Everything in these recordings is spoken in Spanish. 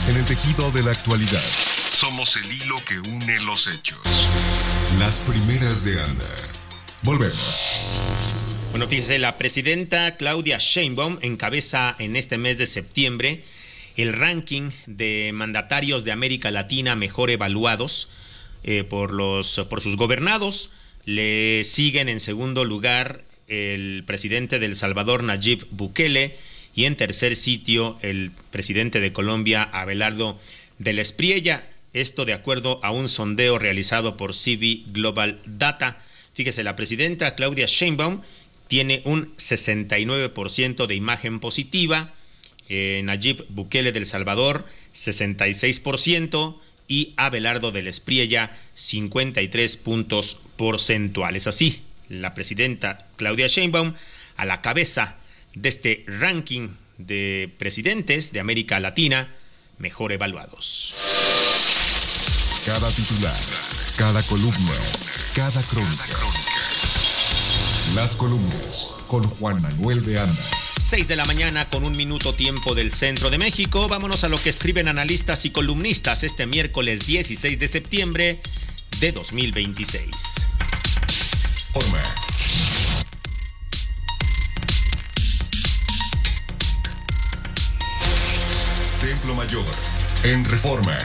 En el tejido de la actualidad, somos el hilo que une los hechos. Las primeras de Anda. Volvemos. Bueno, fíjese, la presidenta Claudia Sheinbaum encabeza en este mes de septiembre el ranking de mandatarios de América Latina mejor evaluados por sus gobernados. Le siguen en segundo lugar el presidente de El Salvador, Nayib Bukele, y en tercer sitio el presidente de Colombia, Abelardo del Espriella. Esto de acuerdo a un sondeo realizado por CV Global Data. Fíjese, la presidenta Claudia Sheinbaum tiene un 69% de imagen positiva, Nayib Bukele del Salvador 66% y Abelardo del Espriella 53 puntos porcentuales. Así, la presidenta Claudia Sheinbaum a la cabeza de este ranking de presidentes de América Latina mejor evaluados. Cada titular, cada columna, cada crónica. Las columnas con Juan Manuel de Anda. 6 de la mañana con 1 minuto tiempo del centro de México. Vámonos a lo que escriben analistas y columnistas este miércoles 16 de septiembre de 2026. Forma. Templo Mayor, en Reforma.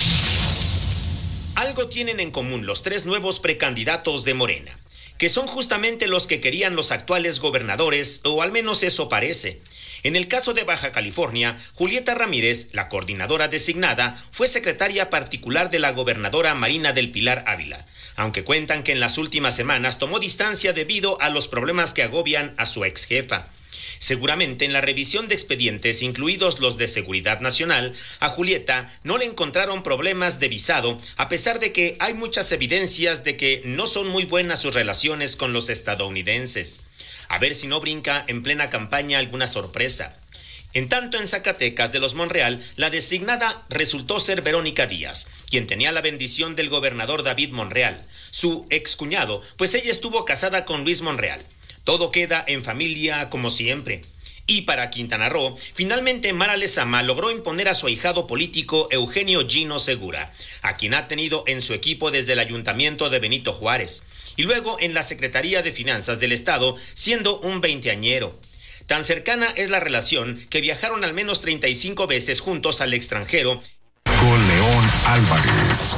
Algo tienen en común los tres nuevos precandidatos de Morena, que son justamente los que querían los actuales gobernadores, o al menos eso parece. En el caso de Baja California, Julieta Ramírez, la coordinadora designada, fue secretaria particular de la gobernadora Marina del Pilar Ávila, aunque cuentan que en las últimas semanas tomó distancia debido a los problemas que agobian a su ex jefa. Seguramente en la revisión de expedientes, incluidos los de Seguridad Nacional, a Julieta no le encontraron problemas de visado, a pesar de que hay muchas evidencias de que no son muy buenas sus relaciones con los estadounidenses. A ver si no brinca en plena campaña alguna sorpresa. En tanto, en Zacatecas de los Monreal, la designada resultó ser Verónica Díaz, quien tenía la bendición del gobernador David Monreal, su excuñado, pues ella estuvo casada con Luis Monreal. Todo queda en familia como siempre. Y para Quintana Roo, finalmente Mara Lezama logró imponer a su ahijado político Eugenio Gino Segura, a quien ha tenido en su equipo desde el ayuntamiento de Benito Juárez, y luego en la Secretaría de Finanzas del Estado, siendo un veinteañero. Tan cercana es la relación que viajaron al menos 35 veces juntos al extranjero. Con León Álvarez.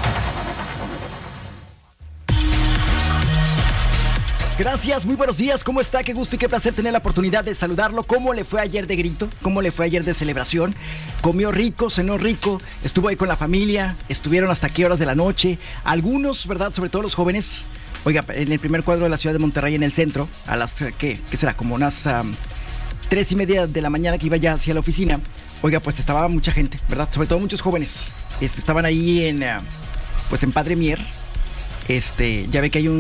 Gracias, muy buenos días, ¿cómo está? Qué gusto y qué placer tener la oportunidad de saludarlo. ¿Cómo le fue ayer de grito? ¿Cómo le fue ayer de celebración? ¿Comió rico? ¿Cenó rico? ¿Estuvo ahí con la familia? ¿Estuvieron hasta qué horas de la noche? Algunos, ¿verdad? Sobre todo los jóvenes. Oiga, en el primer cuadro de la ciudad de Monterrey, en el centro, a las, ¿qué será? Como unas 3:30 de la mañana que iba ya hacia la oficina. Oiga, pues estaba mucha gente, ¿verdad? Sobre todo muchos jóvenes. Estaban ahí en Padre Mier. Ya ve que hay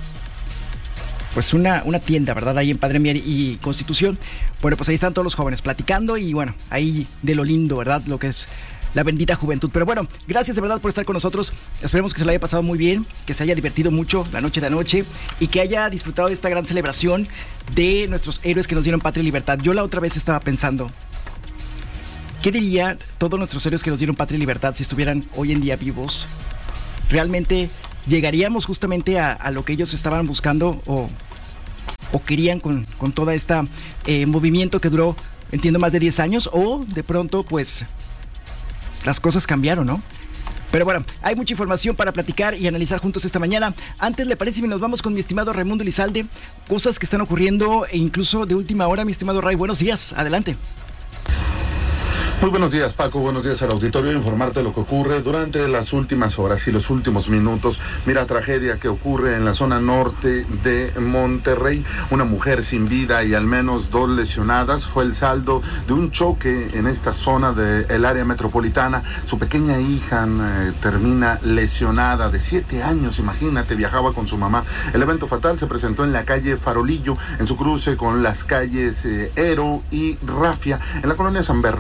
una tienda, ¿verdad? Ahí en Padre Mier y Constitución. Bueno, pues ahí están todos los jóvenes platicando y bueno, ahí de lo lindo, ¿verdad? Lo que es la bendita juventud. Pero bueno, gracias de verdad por estar con nosotros. Esperemos que se lo haya pasado muy bien, que se haya divertido mucho la noche de anoche y que haya disfrutado de esta gran celebración de nuestros héroes que nos dieron patria y libertad. Yo la otra vez estaba pensando, ¿qué dirían todos nuestros héroes que nos dieron patria y libertad si estuvieran hoy en día vivos? ¿Realmente llegaríamos justamente a lo que ellos estaban buscando o querían con toda esta movimiento que duró, entiendo, más de 10 años? O de pronto, pues, las cosas cambiaron, ¿no? Pero bueno, hay mucha información para platicar y analizar juntos esta mañana. Antes, ¿le parece si nos vamos con mi estimado Raimundo Elizalde? Cosas que están ocurriendo e incluso de última hora, mi estimado Ray. Buenos días, adelante. Muy buenos días, Paco, buenos días al auditorio. Informarte lo que ocurre durante las últimas horas y los últimos minutos. Mira, tragedia que ocurre en la zona norte de Monterrey. Una mujer sin vida y al menos 2 lesionadas. Fue el saldo de un choque en esta zona del área metropolitana. Su pequeña hija termina lesionada, de 7 años, imagínate, viajaba con su mamá. El evento fatal se presentó en la calle Farolillo, en su cruce con las calles Ero y Rafia, en la colonia San Bernabé de Monterrey.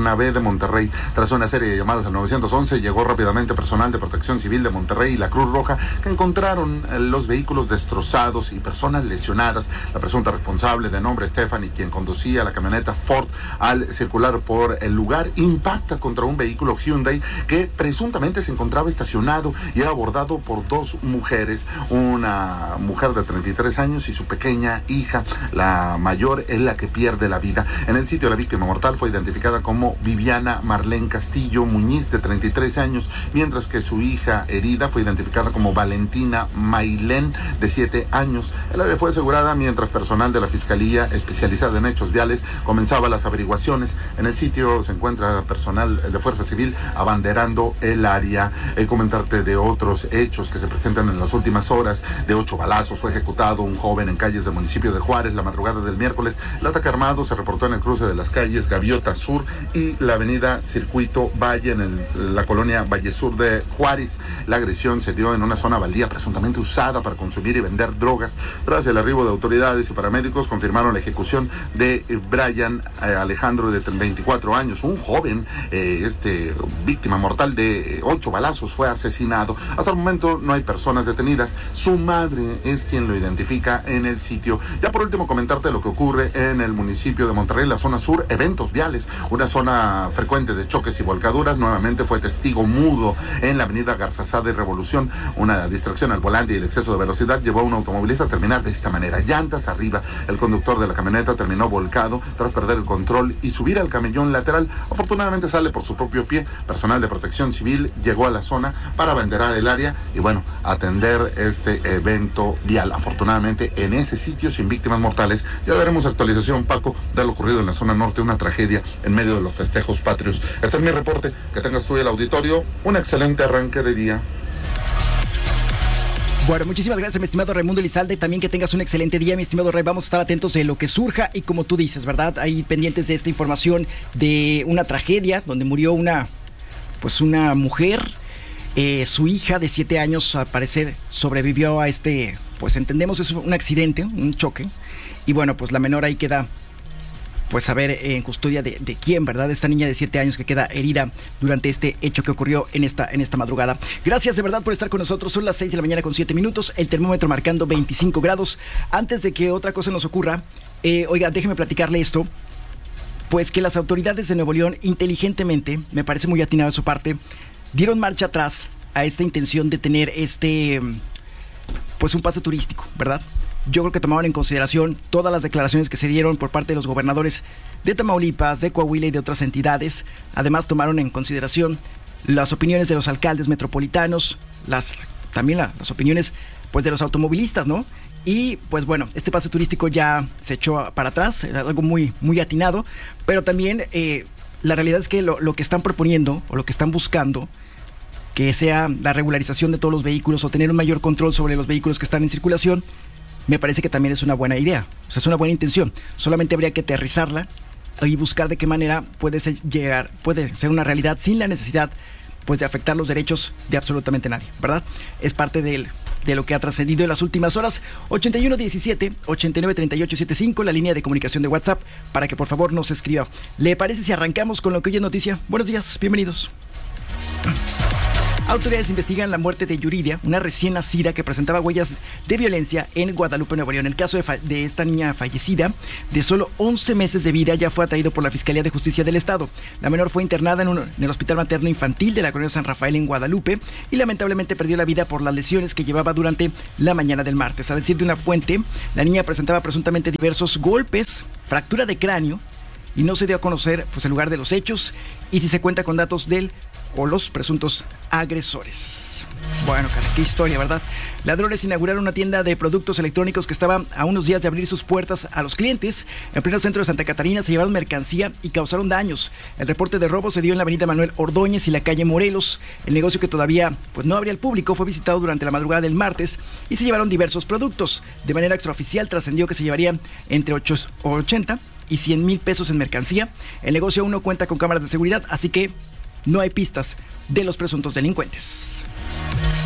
Monterrey. Tras una serie de llamadas al 911, llegó rápidamente personal de Protección Civil de Monterrey y la Cruz Roja, que encontraron los vehículos destrozados y personas lesionadas. La presunta responsable, de nombre Stephanie, quien conducía la camioneta Ford, al circular por el lugar, impacta contra un vehículo Hyundai que presuntamente se encontraba estacionado y era abordado por dos mujeres, una mujer de 33 años y su pequeña hija. La mayor es la que pierde la vida. En el sitio, la víctima mortal fue identificada como Viviana Marlene Castillo Muñiz, de 33 años, mientras que su hija herida fue identificada como Valentina Mailén, de 7 años. El área fue asegurada mientras personal de la Fiscalía especializada en hechos viales comenzaba las averiguaciones. En el sitio se encuentra personal de Fuerza Civil abanderando el área. Comentarte de otros hechos que se presentan en las últimas horas. De 8 balazos fue ejecutado un joven en calles del municipio de Juárez la madrugada del miércoles. El ataque armado se reportó en el cruce de las calles Gaviota Sur y la avenida Circuito Valle, en la colonia Valle Sur de Juárez. La agresión se dio en una zona baldía presuntamente usada para consumir y vender drogas. Tras el arribo de autoridades y paramédicos, confirmaron la ejecución de Brian Alejandro, de 24 años, un joven, víctima mortal de 8 balazos, fue asesinado. Hasta el momento no hay personas detenidas. Su madre es quien lo identifica en el sitio. Ya por último, comentarte lo que ocurre en el municipio de Monterrey, la zona sur, eventos viales, una zona frecuente de choques y volcaduras. Nuevamente fue testigo mudo en la avenida Garzazada y Revolución. Una distracción al volante y el exceso de velocidad llevó a un automovilista a terminar de esta manera: llantas arriba. El conductor de la camioneta terminó volcado tras perder el control y subir al camellón lateral. Afortunadamente sale por su propio pie. Personal de Protección Civil llegó a la zona para banderar el área y atender este evento vial. Afortunadamente en ese sitio, sin víctimas mortales. Ya daremos actualización, Paco, de lo ocurrido en la zona norte, una tragedia en medio de los festejos patrios. Este es mi reporte. Que tengas tú y el auditorio un excelente arranque de día. Bueno, muchísimas gracias, mi estimado Raimundo Elizalde. También que tengas un excelente día, mi estimado Rey. Vamos a estar atentos de lo que surja y, como tú dices, ¿verdad? Ahí pendientes de esta información de una tragedia donde murió una mujer. Su hija de 7 años, al parecer, sobrevivió a entendemos, es un accidente, un choque. Y bueno, pues la menor ahí queda, a ver, en custodia de quién, ¿verdad? Esta niña de 7 años que queda herida durante este hecho que ocurrió en esta madrugada. Gracias de verdad por estar con nosotros. Son las 6 de la mañana con 7 minutos. El termómetro marcando 25 grados. Antes de que otra cosa nos ocurra, oiga, déjeme platicarle esto. Pues que las autoridades de Nuevo León, inteligentemente, me parece muy atinado de su parte, dieron marcha atrás a esta intención de tener un pase turístico, ¿verdad? Yo creo que tomaron en consideración todas las declaraciones que se dieron por parte de los gobernadores de Tamaulipas, de Coahuila y de otras entidades. Además, tomaron en consideración las opiniones de los alcaldes metropolitanos, también las opiniones de los automovilistas, ¿no? Y este pase turístico ya se echó para atrás, algo muy, muy atinado, pero también la realidad es que lo que están proponiendo o lo que están buscando, que sea la regularización de todos los vehículos o tener un mayor control sobre los vehículos que están en circulación, me parece que también es una buena idea. O sea, es una buena intención. Solamente habría que aterrizarla y buscar de qué manera puede ser una realidad sin la necesidad de afectar los derechos de absolutamente nadie, ¿verdad? Es parte de lo que ha trascendido en las últimas horas. 8117-893875, la línea de comunicación de WhatsApp, para que por favor nos escriba. ¿Le parece si arrancamos con lo que hoy es noticia? Buenos días, bienvenidos. Autoridades investigan la muerte de Yuridia, una recién nacida que presentaba huellas de violencia en Guadalupe, Nuevo León. El caso de esta niña fallecida, de solo 11 meses de vida, ya fue atraído por la Fiscalía de Justicia del Estado. La menor fue internada en el Hospital Materno Infantil de la Colonia San Rafael en Guadalupe y lamentablemente perdió la vida por las lesiones que llevaba durante la mañana del martes. A decir de una fuente, la niña presentaba presuntamente diversos golpes, fractura de cráneo, y no se dio a conocer el lugar de los hechos y si se cuenta con datos del o los presuntos agresores. Bueno, cara, qué historia, ¿verdad? Ladrones inauguraron una tienda de productos electrónicos que estaba a unos días de abrir sus puertas a los clientes. En pleno centro de Santa Catarina se llevaron mercancía y causaron daños. El reporte de robo se dio en la avenida Manuel Ordóñez y la calle Morelos. El negocio, que todavía no abría al público, fue visitado durante la madrugada del martes y se llevaron diversos productos. De manera extraoficial trascendió que se llevarían entre 80 y 100 mil pesos en mercancía. El negocio aún no cuenta con cámaras de seguridad, así que no hay pistas de los presuntos delincuentes.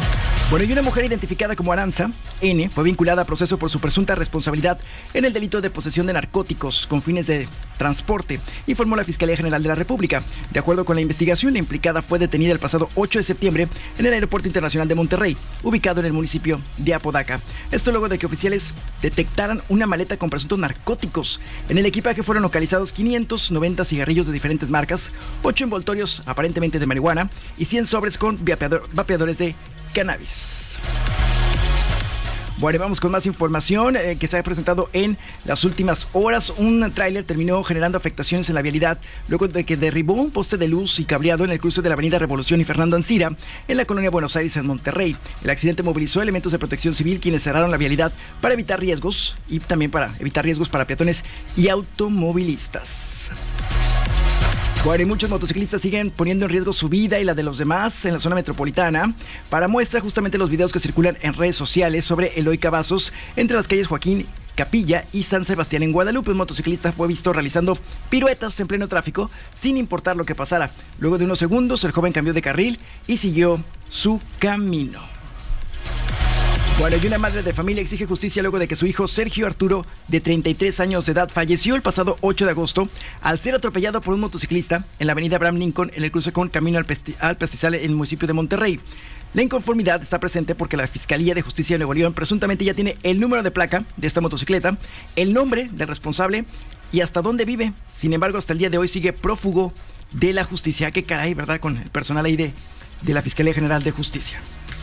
Bueno, y una mujer identificada como Aranza N. fue vinculada a proceso por su presunta responsabilidad en el delito de posesión de narcóticos con fines de transporte, informó la Fiscalía General de la República. De acuerdo con la investigación, la implicada fue detenida el pasado 8 de septiembre en el Aeropuerto Internacional de Monterrey, ubicado en el municipio de Apodaca. Esto luego de que oficiales detectaran una maleta con presuntos narcóticos. En el equipaje fueron localizados 590 cigarrillos de diferentes marcas, 8 envoltorios aparentemente de marihuana y 100 sobres con vapeadores de cannabis. Bueno, vamos con más información que se ha presentado en las últimas horas. Un tráiler terminó generando afectaciones en la vialidad luego de que derribó un poste de luz y cableado en el cruce de la avenida Revolución y Fernando Ancira en la colonia Buenos Aires en Monterrey. El accidente movilizó elementos de protección civil quienes cerraron la vialidad para evitar riesgos y también para evitar riesgos para peatones y automovilistas. Bueno, y muchos motociclistas siguen poniendo en riesgo su vida y la de los demás en la zona metropolitana. Para muestra justamente los videos que circulan en redes sociales sobre Eloy Cavazos entre las calles Joaquín Capilla y San Sebastián en Guadalupe. Un motociclista fue visto realizando piruetas en pleno tráfico sin importar lo que pasara. Luego de unos segundos el joven cambió de carril y siguió su camino. Bueno, y una madre de familia exige justicia luego de que su hijo Sergio Arturo, de 33 años de edad, falleció el pasado 8 de agosto al ser atropellado por un motociclista en la avenida Abraham Lincoln en el cruce con camino al Pastizal en el municipio de Monterrey. La inconformidad está presente porque la Fiscalía de Justicia de Nuevo León presuntamente ya tiene el número de placa de esta motocicleta, el nombre del responsable y hasta dónde vive. Sin embargo, hasta el día de hoy sigue prófugo de la justicia. Qué caray, ¿verdad? Con el personal ahí de la Fiscalía General de Justicia.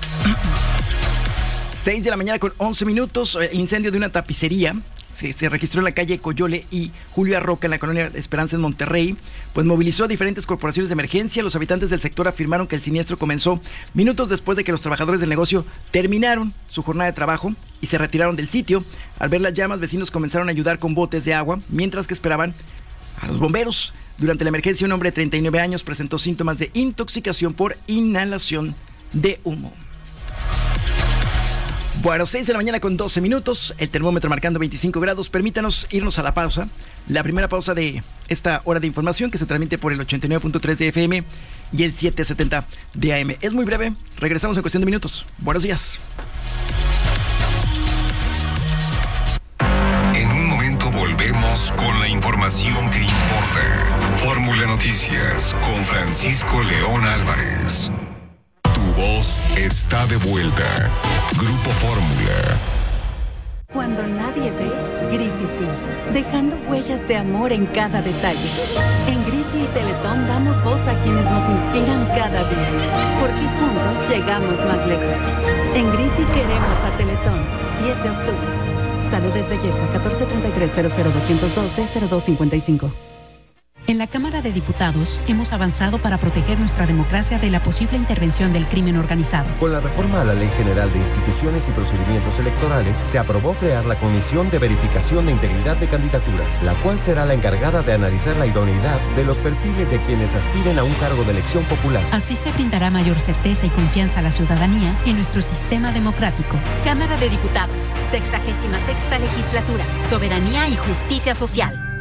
6 de la mañana con 11 minutos, el incendio de una tapicería se registró en la calle Coyole y Julio Arroca en la colonia Esperanza en Monterrey, pues movilizó a diferentes corporaciones de emergencia. Los habitantes del sector afirmaron que el siniestro comenzó minutos después de que los trabajadores del negocio terminaron su jornada de trabajo y se retiraron del sitio. Al ver las llamas, vecinos comenzaron a ayudar con botes de agua, mientras que esperaban a los bomberos. Durante la emergencia, un hombre de 39 años presentó síntomas de intoxicación por inhalación de humo. Bueno, 6 de la mañana con 12 minutos, el termómetro marcando 25 grados. Permítanos irnos a la pausa, la primera pausa de esta hora de información que se transmite por el 89.3 de FM y el 770 de AM. Es muy breve, regresamos en cuestión de minutos. Buenos días. En un momento volvemos con la información que importa. Fórmula Noticias con Francisco León Álvarez. Tu voz está de vuelta. Grupo Fórmula. Cuando nadie ve, Grisi sí, dejando huellas de amor en cada detalle. En Grisi y Teletón damos voz a quienes nos inspiran cada día, porque juntos llegamos más lejos. En Grisi queremos a Teletón. 10 de octubre. Salud es belleza. 1433-00202-D0255. En la Cámara de Diputados hemos avanzado para proteger nuestra democracia de la posible intervención del crimen organizado. Con la reforma a la Ley General de Instituciones y Procedimientos Electorales, se aprobó crear la Comisión de Verificación de Integridad de Candidaturas, la cual será la encargada de analizar la idoneidad de los perfiles de quienes aspiren a un cargo de elección popular. Así se brindará mayor certeza y confianza a la ciudadanía en nuestro sistema democrático. Cámara de Diputados, 66ª Legislatura, Soberanía y Justicia Social.